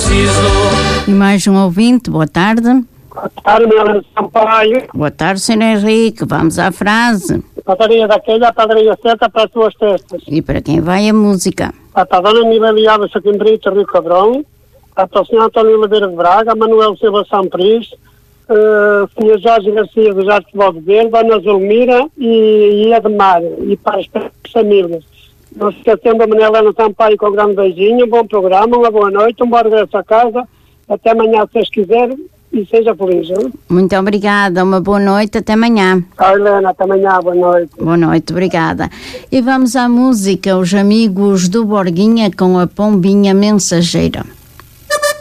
preciso. E mais um ouvinte, boa tarde. Boa tarde, Helena Sampaio. Boa tarde, Sr. Henrique. Vamos à frase. Padaria daquela, a padaria certa para as tuas testas. E para quem vai a música? Para a dona Niveli Alves aqui em Brito, Rio Cabrão. Para o senhor António Oliveira de Braga, Manuel Silva Sampris, senhor Jorge Garcia do Jardim de Valde Verde, Dona Zulmira e Edmar. E para as famílias. Não se esquecendo da Maria Helena Sampaio com um grande beijinho, um bom programa, uma boa noite, um bom regresso a casa. Até amanhã, se vocês quiserem. E seja feliz, hein? Muito obrigada, uma boa noite, até amanhã. Helena, até amanhã, boa noite. Boa noite, obrigada. E vamos à música, os amigos do Borguinha com a Pombinha Mensageira.